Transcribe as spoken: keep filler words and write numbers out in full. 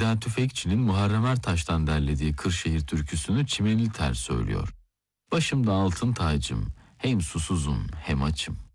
Nida Tüfekçi'nin Muharrem Ertaş'tan derlediği Kırşehir türküsünü Çimenli Tel söylüyor. Başımda altın tacım, hem susuzum hem açım.